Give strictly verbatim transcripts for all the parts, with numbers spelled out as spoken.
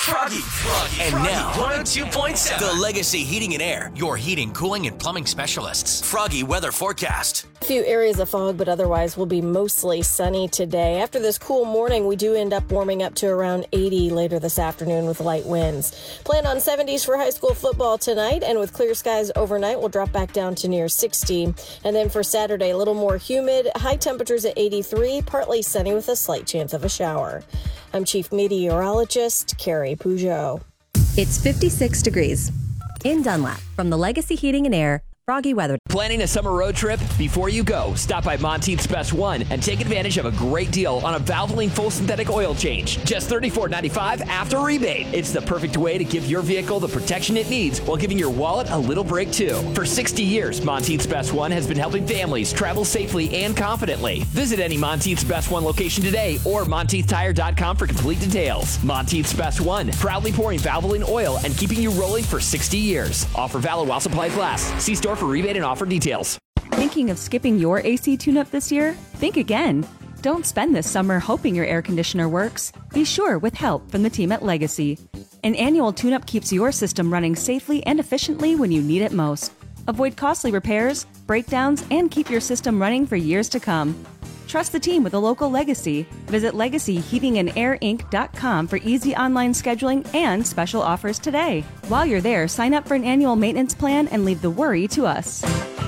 Froggy. Froggy. And Froggy. Now, one oh two point seven. The Legacy Heating and Air, your heating, cooling, and plumbing specialists. Froggy weather forecast. A few areas of fog, but otherwise will be mostly sunny today. After this cool morning, we do end up warming up to around eighty later this afternoon with light winds. Plan on seventies for high school football tonight, and with clear skies overnight, we'll drop back down to near sixty. And then for Saturday, a little more humid, high temperatures at eighty-three, partly sunny with a slight chance of a shower. I'm Chief Meteorologist Carrie Peugeot. It's fifty-six degrees in Dunlap from the Legacy Heating and Air Froggy weather. Planning a summer road trip? Before you go, stop by Monteith's Best One and take advantage of a great deal on a Valvoline full synthetic oil change. Just thirty-four ninety-five after rebate. It's the perfect way to give your vehicle the protection it needs while giving your wallet a little break too. For sixty years, Monteith's Best One has been helping families travel safely and confidently. Visit any Monteith's Best One location today or Monteith Tire dot com for complete details. Monteith's Best One, proudly pouring Valvoline oil and keeping you rolling for sixty years. Offer valid while supplies last. See store for rebate and offer details. Thinking of skipping your A C tune-up this year? Think again. Don't spend this summer hoping your air conditioner works. Be sure with help from the team at Legacy. An annual tune-up keeps your system running safely and efficiently when you need it most. Avoid costly repairs, breakdowns, and keep your system running for years to come. Trust the team with a local Legacy. Visit legacy heating and air inc dot com for easy online scheduling and special offers today. While you're there, sign up for an annual maintenance plan and leave the worry to us.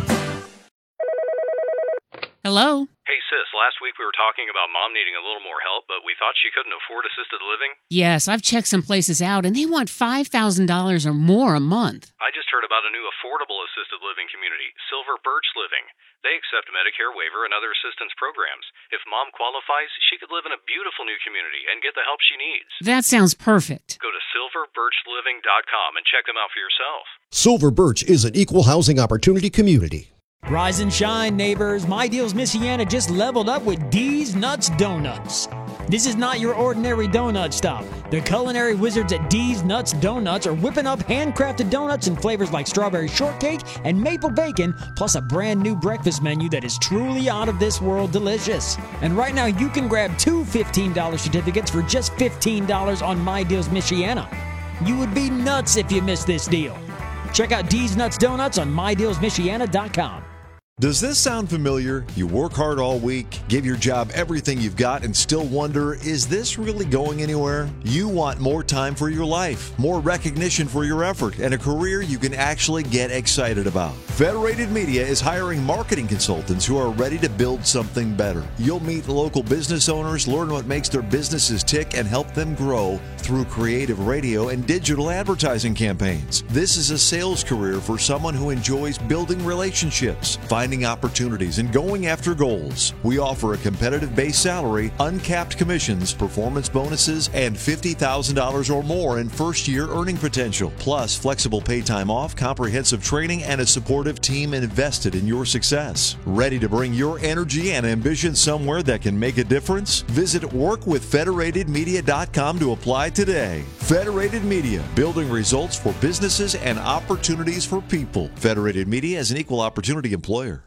Hello? Hey, sis, last week we were talking about Mom needing a little more help, but we thought she couldn't afford assisted living. Yes, I've checked some places out, and they want five thousand dollars or more a month. I just heard about a new affordable assisted living community, Silver Birch Living. They accept Medicare waiver and other assistance programs. If Mom qualifies, she could live in a beautiful new community and get the help she needs. That sounds perfect. Go to silver birch living dot com and check them out for yourself. Silver Birch is an equal housing opportunity community. Rise and shine, neighbors. My Deals Michiana just leveled up with D's Nuts Donuts. This is not your ordinary donut stop. The culinary wizards at D's Nuts Donuts are whipping up handcrafted donuts in flavors like strawberry shortcake and maple bacon, plus a brand new breakfast menu that is truly out of this world delicious. And right now you can grab two fifteen dollars certificates for just fifteen dollars on My Deals Michiana. You would be nuts if you missed this deal. Check out D's Nuts Donuts on my deals michiana dot com. Does this sound familiar? You work hard all week, give your job everything you've got, and still wonder, is this really going anywhere? You want more time for your life, more recognition for your effort, and a career you can actually get excited about. Federated Media is hiring marketing consultants who are ready to build something better. You'll meet local business owners, learn what makes their businesses tick, and help them grow through creative radio and digital advertising campaigns. This is a sales career for someone who enjoys building relationships, finding opportunities, and going after goals. We offer a competitive base salary, uncapped commissions, performance bonuses, and fifty thousand dollars or more in first-year earning potential, plus flexible pay time off, comprehensive training, and a supportive team invested in your success. Ready to bring your energy and ambition somewhere that can make a difference? Visit work with federated media dot com to apply today. Federated Media, building results for businesses and opportunities for people. Federated Media is an equal opportunity employer.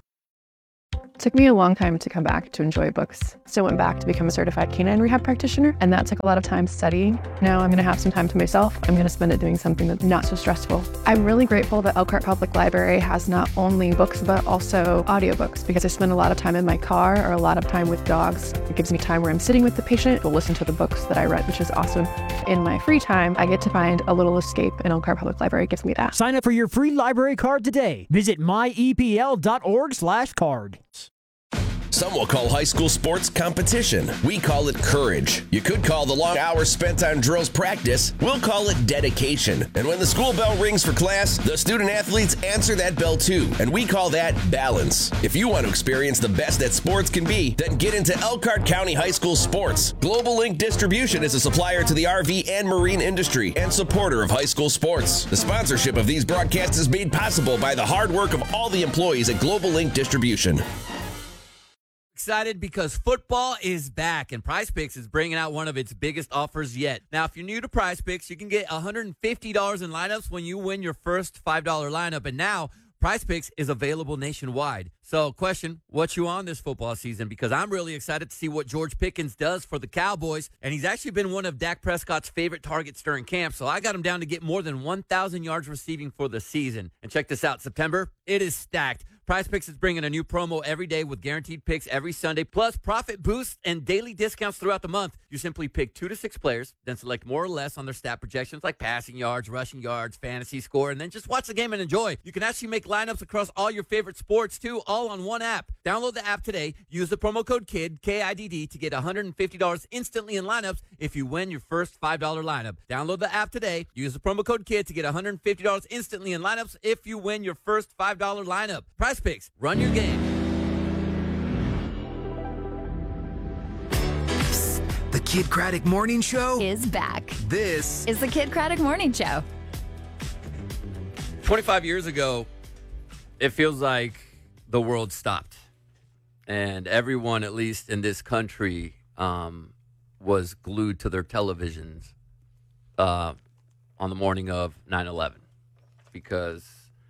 It took me a long time to come back to enjoy books. So I went back to become a certified canine rehab practitioner, and that took a lot of time studying. Now I'm going to have some time to myself. I'm going to spend it doing something that's not so stressful. I'm really grateful that Elkhart Public Library has not only books, but also audiobooks, because I spend a lot of time in my car or a lot of time with dogs. It gives me time where I'm sitting with the patient to listen to the books that I read, which is awesome. In my free time, I get to find a little escape, and Elkhart Public Library gives me that. Sign up for your free library card today. Visit my e p l dot org slash card. Some will call high school sports competition. We call it courage. You could call the long hours spent on drills practice. We'll call it dedication. And when the school bell rings for class, the student athletes answer that bell too. And we call that balance. If you want to experience the best that sports can be, then get into Elkhart County High School sports. Global Link Distribution is a supplier to the R V and marine industry and supporter of high school sports. The sponsorship of these broadcasts is made possible by the hard work of all the employees at Global Link Distribution. Excited because football is back, and Prize Picks is bringing out one of its biggest offers yet. Now, if you're new to Prize Picks, you can get one hundred fifty dollars in lineups when you win your first five dollar lineup. And now, Prize Picks is available nationwide. So, question, what you on this football season? Because I'm really excited to see what George Pickens does for the Cowboys. And he's actually been one of Dak Prescott's favorite targets during camp. So I got him down to get more than one thousand yards receiving for the season. And check this out, September, it is stacked. Prize Picks is bringing a new promo every day with guaranteed picks every Sunday, plus profit boosts and daily discounts throughout the month. You simply pick two to six players, then select more or less on their stat projections like passing yards, rushing yards, fantasy score, and then just watch the game and enjoy. You can actually make lineups across all your favorite sports, too, all on one app. Download the app today. Use the promo code KID, K I D D, to get one hundred fifty dollars instantly in lineups if you win your first five dollar lineup. Download the app today. Use the promo code KID to get one hundred fifty dollars instantly in lineups if you win your first five dollar lineup. Prize Picks. Run your game. The Kid Craddock Morning Show is back. This is the Kid Craddock Morning Show. twenty-five years ago, it feels like the world stopped. And everyone, at least in this country, um, was glued to their televisions uh, on the morning of nine eleven. Because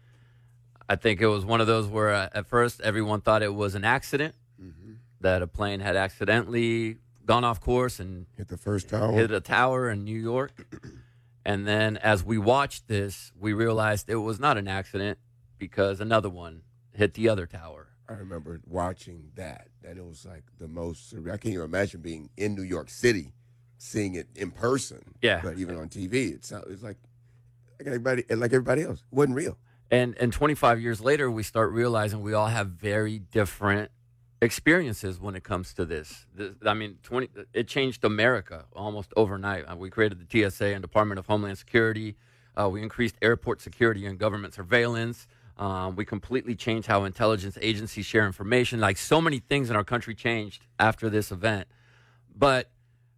I think it was one of those where uh, at first everyone thought it was an accident, mm-hmm. that a plane had accidentally gone off course and hit the first tower, hit a tower in New York. And then as we watched this, we realized it was not an accident because another one hit the other tower. I remember watching that, and it was like the most, I can't even imagine being in New York City, seeing it in person. Yeah. But even on T V, it's, it's like, like everybody, like everybody else. It wasn't real. And and twenty-five years later, we start realizing we all have very different experiences when it comes to this. this I mean, twenty it changed America almost overnight. Uh, we created the T S A and Department of Homeland Security. Uh, we increased airport security and government surveillance. Um, we completely changed how intelligence agencies share information. Like, so many things in our country changed after this event. But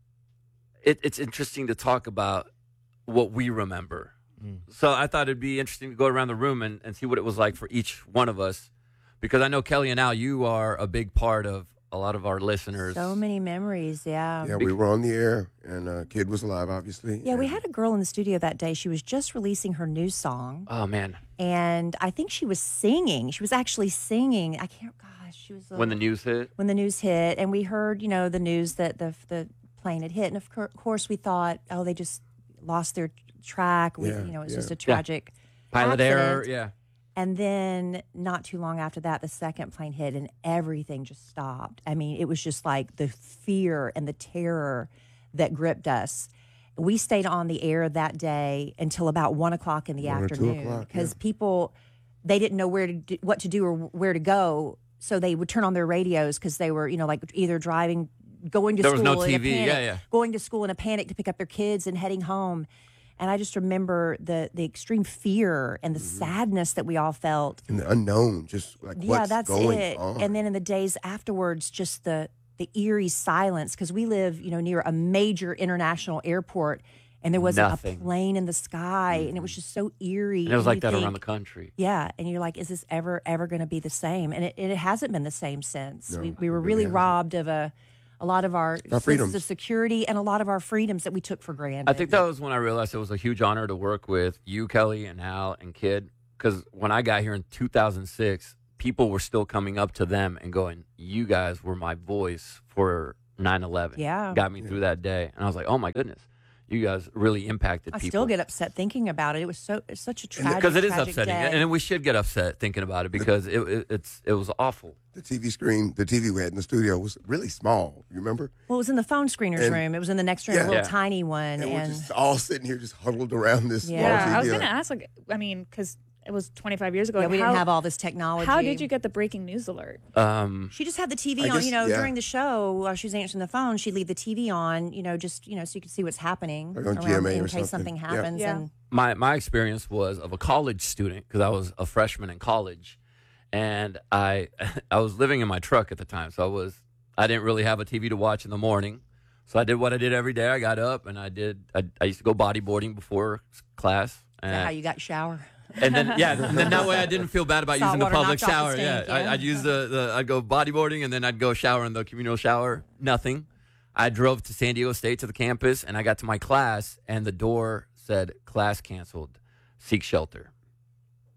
it, it's interesting to talk about what we remember. So I thought it'd be interesting to go around the room and, and see what it was like for each one of us. Because I know, Kelly and Al, you are a big part of a lot of our listeners. So many memories, yeah. Yeah, we were on the air, and uh, Kid was alive, obviously. Yeah, we had a girl in the studio that day. She was just releasing her new song. Oh, man. And I think she was singing. She was actually singing. I can't, gosh, she was... When the news hit? When the news hit. And we heard, you know, the news that the, the plane had hit. And, of course, we thought, oh, they just lost their track. We, yeah, you know, it's yeah. just a tragic yeah. Pilot accident. error, yeah. And then not too long after that, the second plane hit and everything just stopped. I mean, it was just like the fear and the terror that gripped us. We stayed on the air that day until about one o'clock in the one afternoon because yeah. people, they didn't know where to do, what to do or where to go. So they would turn on their radios because they were, you know, like either driving, going to there school was no in T a V. panic, Yeah, yeah. going to school in a panic to pick up their kids and heading home. And I just remember the the extreme fear and the mm-hmm. sadness that we all felt. And the unknown, just like yeah, what's that's going it. on. And then in the days afterwards, just the the eerie silence, because we live, you know, near a major international airport, and there wasn't Nothing. a plane in the sky, mm-hmm. and it was just so eerie. And it was and like you that think, around the country. Yeah, and you're like, is this ever ever going to be the same? And it, it hasn't been the same since. No, we we were it really really hasn't. robbed of a. A lot of our, Our senses freedoms. of security and a lot of our freedoms that we took for granted. I think that was when I realized it was a huge honor to work with you, Kelly, and Al, and Kid. Because when I got here in two thousand six, people were still coming up to them and going, you guys were my voice for nine eleven. Yeah. Got me through that day. And I was like, oh, my goodness. You guys really impacted I people. still get upset thinking about it. It was so it's such a tragic, Because it is tragic upsetting. day. And we should get upset thinking about it because it, it, it's, it was awful. The T V screen, the T V we had in the studio was really small. You remember? Well, it was in the phone screener's And- room. It was in the next room, Yeah. a little Yeah. tiny one. And, And, we're just all sitting here, just huddled around this Yeah. small Yeah, T V. I was going like- to ask, like, I mean, because it was twenty-five years ago. yeah, like, we how, didn't have all this technology. How did you get the breaking news alert? Um, She just had the T V I on, guess- you know, yeah. during the show while she was answering the phone. She'd leave the T V on, you know, just, you know, so you could see what's happening Like on around G M A in or case something. something Yeah. happens. Yeah. And my my experience was of a college student because I was a freshman in college, and I I was living in my truck at the time, so I was I didn't really have a T V to watch in the morning, so I did what I did every day. I got up and I did I, I used to go bodyboarding before class. is that how you got shower? And then yeah, and then that way I didn't feel bad about Salt using the water public knocked off shower. the stink, yeah, yeah. I, I'd use the, the I'd go bodyboarding and then I'd go shower in the communal shower. Nothing. I drove to San Diego State to the campus and I got to my class and the door said class canceled. Seek shelter.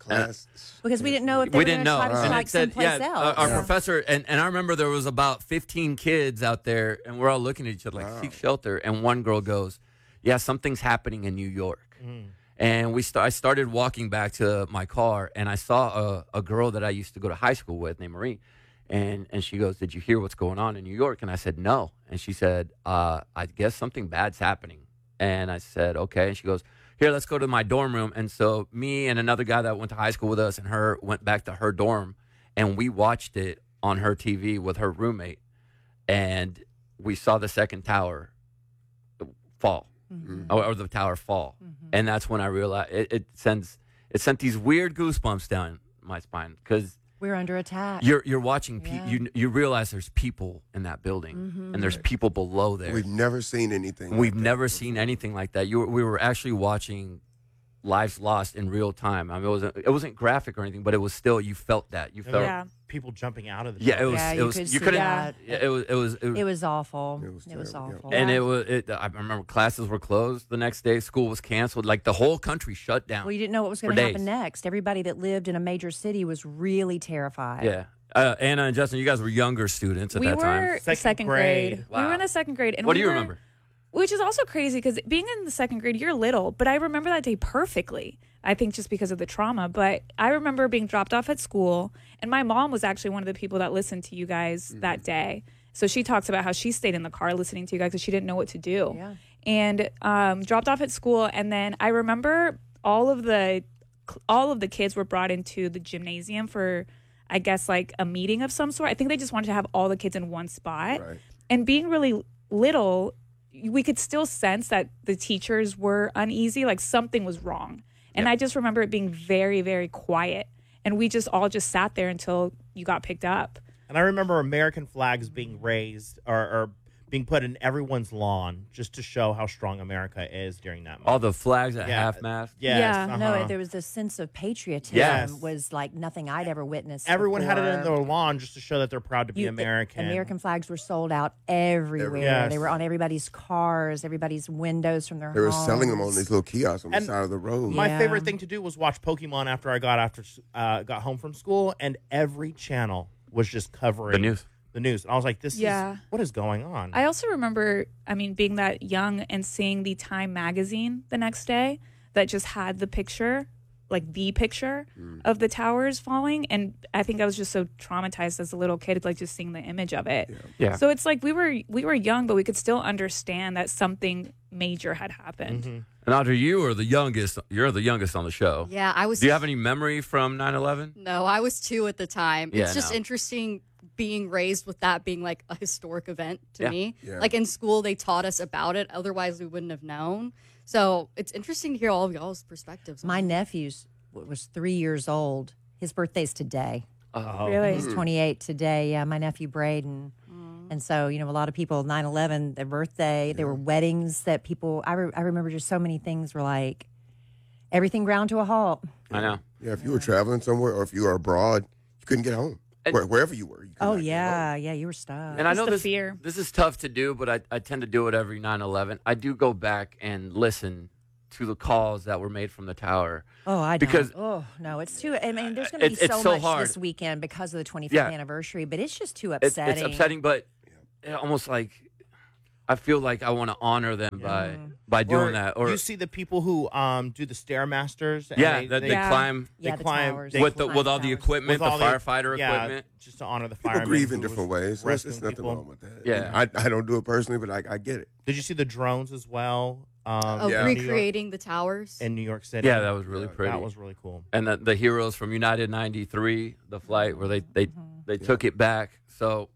class. Because we didn't know if they we were didn't going to know. try to And strike it said, someplace yeah, else. Our Yeah. professor, and, and I remember there was about fifteen kids out there, and we're all looking at each other like, Wow. seek shelter. And one girl goes, yeah, something's happening in New York. Mm. And we st- I started walking back to my car, and I saw a, a girl that I used to go to high school with named Marie. And, and she goes, did you hear what's going on in New York? And I said, no. And she said, uh, I guess something bad's happening. And I said, okay. And she goes, here, let's go to my dorm room. And so me and another guy that went to high school with us and her went back to her dorm, and we watched it on her T V with her roommate. And we saw the second tower fall, Mm-hmm. or, or the tower fall. Mm-hmm. And that's when I realized it, it sends it sent these weird goosebumps down my spine, because We're under attack. you're you're watching pe- Yeah. you you realize there's people in that building, Mhm. and there's people below there. We've never seen anything. We've never seen anything like that. You were, we were actually watching lives lost in real time. I mean, it wasn't it wasn't graphic or anything, but it was still, you felt that. You And felt there were people jumping out of the yeah. It building. was Yeah, it you was could you see couldn't. that. Yeah, it was it was it was, It was awful. It was It was terrible, awful. and it was it. I remember classes were closed the next day. School was canceled. Like the whole country shut down. Well, you didn't know what was going for to days. happen next. Everybody that lived in a major city was really terrified. Yeah. Uh, Anna and Justin, you guys were younger students at we that were time. second, second grade. We were in the second grade. And What we do you were- remember? Which is also crazy because being in the second grade, you're little, but I remember that day perfectly. I think just because of the trauma. But I remember being dropped off at school, and my mom was actually one of the people that listened to you guys Mm-hmm. that day. So she talks about how she stayed in the car listening to you guys because she didn't know what to do. Yeah. And um, dropped off at school, and then I remember all of the all of the kids were brought into the gymnasium for, I guess, like a meeting of some sort. I think they just wanted to have all the kids in one spot. Right. And being really little, we could still sense that the teachers were uneasy, like something was wrong. And I just remember it being very, very quiet. And we just all just sat there until you got picked up. And I remember American flags being raised or, or being put in everyone's lawn just to show how strong America is during that moment. All the flags at Yeah. half mast. Yes, Yeah, no, uh-huh. there was this sense of patriotism. Yes. Was like nothing I'd ever witnessed. Everyone had it in before. their lawn just to show that they're proud to be You- the American. American flags were sold out everywhere. Yes. They were on everybody's cars, everybody's windows from their They were homes. selling them on these little kiosks on the And side of the road. My Yeah. favorite thing to do was watch Pokemon after I got after uh, got home from school, and every channel was just covering The news. The news, and I was like, "This Yeah. is what is going on." I also remember, I mean, being that young and seeing the Time magazine the next day that just had the picture, like the picture of the towers falling. And I think I was just so traumatized as a little kid, like just seeing the image of it. Yeah. So it's like we were we were young, but we could still understand that something major had happened. Mm-hmm. And Audrey, you are the youngest. You're the youngest on the show. Yeah, I was. Do you have any memory from nine eleven? No, I was two at the time. Yeah, it's just no. interesting being raised with that being like a historic event to Yeah. me. Yeah. Like in school, they taught us about it. Otherwise, we wouldn't have known. So it's interesting to hear all of y'all's perspectives. on My it. nephew's was three years old. His birthday's today. Oh. Really? He's twenty-eight today. Yeah, my nephew Braden. And so, you know, a lot of people, nine eleven, their birthday, there were weddings that people, I, re- I remember just so many things were like, everything ground to a halt. I know. Yeah, if you were traveling somewhere or if you were abroad, you couldn't get home. Where, wherever you were. You could Oh, not get yeah. Yeah, you were stuck. And I Just know the this, fear. this is tough to do, but I, I tend to do it every nine eleven. I do go back and listen to the calls that were made from the tower. Oh, I don't. Because oh no, it's too. I mean, there's going to be It's- it's so, so much hard. this weekend because of the twenty-fifth Yeah. anniversary, but it's just too it's, upsetting. it's upsetting, but it almost like I feel like I want to honor them by by doing Or that. Or you see the people who um do the stairmasters. and yeah, they, that they, they, Yeah. climb they Yeah, the climb towers. they with the climb with all the towers. equipment, with the all firefighter yeah, equipment. just to honor the People firemen. grieve in who different was ways. There's, rescuing there's nothing people. wrong with that. Yeah. I, I don't do it personally, but I, I get it. Did you see the drones as well? Um, Oh, Yeah. in New York- recreating the towers. in New York City. Yeah, that was really pretty. That was really cool. And the, the heroes from United ninety-three, the flight where they they, they took it back. So,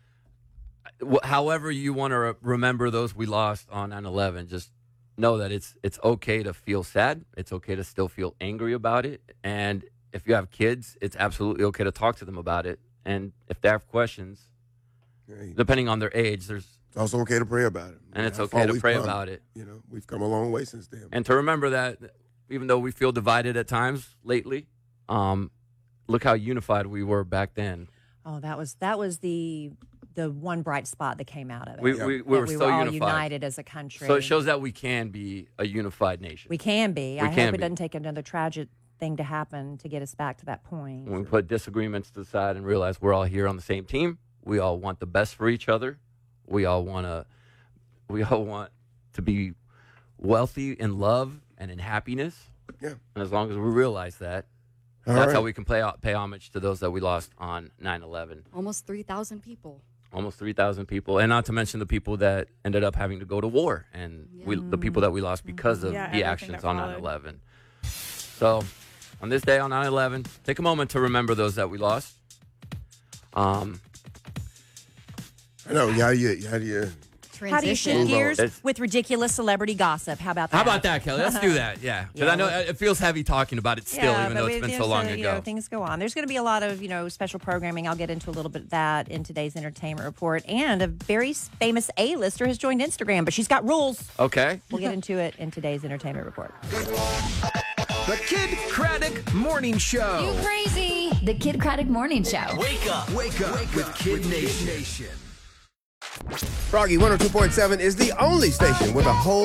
wh- however you want to re- remember those we lost on nine eleven, just know that it's it's okay to feel sad. It's okay to still feel angry about it. And if you have kids, it's absolutely okay to talk to them about it. And if they have questions, Hey, depending on their age, there's it's also okay to pray about it. and it's How okay far to we've pray come. about it. You know, we've come a long way since then. And to remember that even though we feel divided at times lately, um, look how unified we were back then. Oh, that was that was the the one bright spot that came out of it. We, That we, we were we so were all unified. united as a country. So it shows that we can be a unified nation. we can be. We I can hope it be. doesn't take another tragic thing to happen to get us back to that point. When we put disagreements to the side and realize we're all here on the same team, we all want the best for each other. We all want to, we all want to be wealthy in love and in happiness. Yeah. And as long as we realize that, All that's right. how we can pay, pay homage to those that we lost on nine eleven. Almost three thousand people. Almost three thousand people. And not to mention the people that ended up having to go to war. And we, the people that we lost because of Yeah, the everything actions that on followed. nine eleven. So on this day on nine eleven, take a moment to remember those that we lost. Um, I know. How do you, how do you, How do you shift Move gears over. with ridiculous celebrity gossip? How about that? how about that, Kelly? Let's do that. Yeah. Because Yeah, I know well- it feels heavy talking about it still, Yeah, even but though it's we- been you so know, long you ago. know, things go on. There's going to be a lot of, you know, special programming. I'll get into a little bit of that in today's entertainment report. And a very famous A-lister has joined Instagram, but she's got rules. Okay. We'll get into it in today's entertainment report. The Kid Craddock Morning Show. You crazy. The Kid Craddock Morning Show. Wake up. Wake up with Kid Nation. Froggy one oh two point seven is the only station with a whole